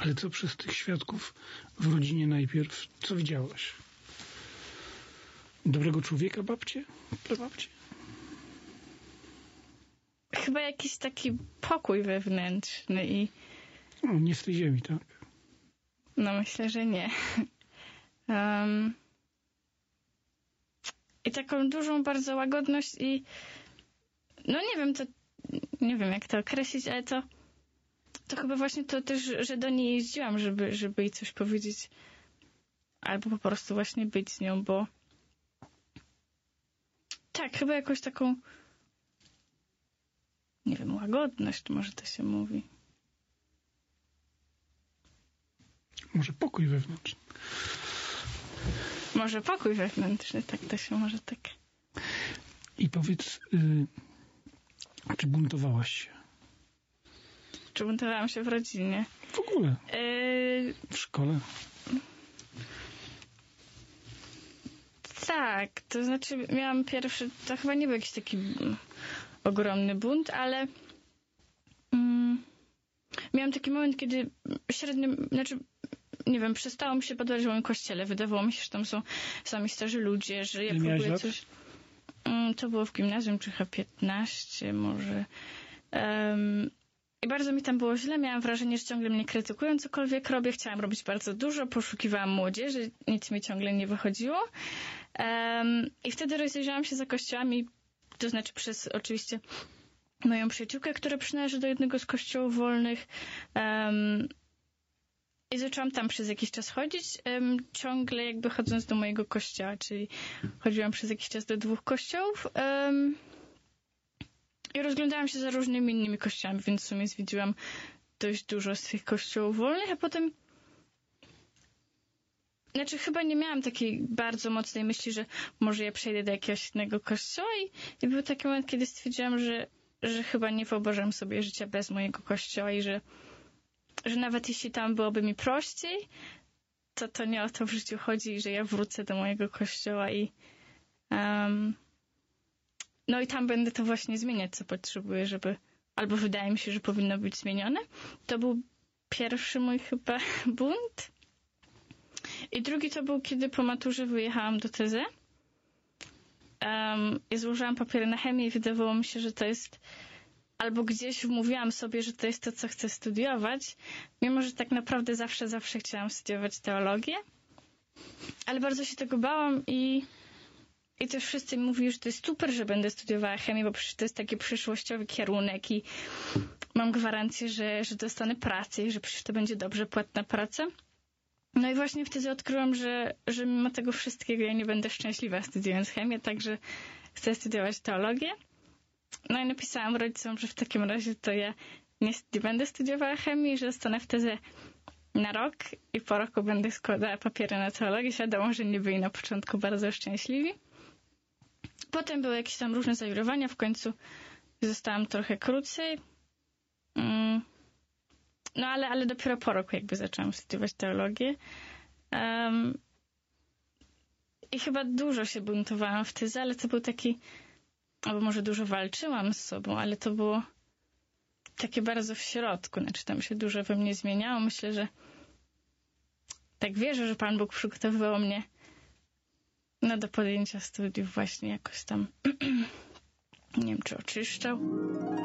Ale co przez tych świadków w rodzinie najpierw? Co widziałaś? Dobrego człowieka babcie? Prababcie? Chyba jakiś taki pokój wewnętrzny i... No, nie z tej ziemi, tak? No myślę, że nie. I taką dużą bardzo łagodność i... No nie wiem jak to określić, ale to chyba właśnie to też, że do niej jeździłam, żeby jej coś powiedzieć. Albo po prostu właśnie być z nią, bo... Tak, chyba jakąś taką... Nie wiem, łagodność, może to się mówi. Może pokój wewnętrzny. Może pokój wewnętrzny, tak to się może tak... I powiedz, czy buntowałaś się? Czy buntowałam się w rodzinie? W ogóle? W szkole? Tak, to znaczy miałam pierwszy... To chyba nie był jakiś taki ogromny bunt, ale miałam taki moment, kiedy średnio... Znaczy, nie wiem, przestało mi się podobać w moim kościele. Wydawało mi się, że tam są sami starzy ludzie, że ja próbuję coś... To było w gimnazjum, czy chyba 15 może. I bardzo mi tam było źle. Miałam wrażenie, że ciągle mnie krytykują, cokolwiek robię. Chciałam robić bardzo dużo. Poszukiwałam młodzieży. Nic mi ciągle nie wychodziło. I wtedy rozejrzałam się za kościołami, to znaczy przez oczywiście moją przyjaciółkę, która przynależy do jednego z kościołów wolnych. I zaczęłam tam przez jakiś czas chodzić, ciągle jakby chodząc do mojego kościoła, czyli chodziłam przez jakiś czas do 2 kościołów i rozglądałam się za różnymi innymi kościołami, więc w sumie zwiedziłam dość dużo z tych kościołów wolnych, a potem znaczy chyba nie miałam takiej bardzo mocnej myśli, że może ja przejdę do jakiegoś innego kościoła i był taki moment, kiedy stwierdziłam, że chyba nie wyobrażam sobie życia bez mojego kościoła i że nawet jeśli tam byłoby mi prościej, to nie o to w życiu chodzi, że ja wrócę do mojego kościoła i no i tam będę to właśnie zmieniać, co potrzebuję, albo wydaje mi się, że powinno być zmienione. To był pierwszy mój chyba bunt. I drugi to był, kiedy po maturze wyjechałam do TZ. I złożyłam papiery na chemię i wydawało mi się, że to jest... Albo gdzieś wmówiłam sobie, że to jest to, co chcę studiować, mimo że tak naprawdę zawsze chciałam studiować teologię. Ale bardzo się tego bałam i też wszyscy mi mówili, że to jest super, że będę studiowała chemię, bo przecież to jest taki przyszłościowy kierunek i mam gwarancję, że dostanę pracę i że przecież to będzie dobrze płatna praca. No i właśnie wtedy odkryłam, że mimo tego wszystkiego ja nie będę szczęśliwa studiując chemię, także chcę studiować teologię. No i napisałam rodzicom, że w takim razie to ja nie będę studiowała chemii, że zostanę w tezę na rok i po roku będę składała papiery na teologię. Wiadomo, że nie byli na początku bardzo szczęśliwi. Potem były jakieś tam różne zawirowania, w końcu zostałam trochę krócej. No ale dopiero po roku jakby zaczęłam studiować teologię. I chyba dużo się buntowałam w tezę, ale to był taki... Albo może dużo walczyłam z sobą, ale to było takie bardzo w środku. Znaczy tam się dużo we mnie zmieniało. Myślę, że tak wierzę, że Pan Bóg przygotowywał mnie do podjęcia studiów właśnie jakoś tam, nie wiem, czy oczyszczał.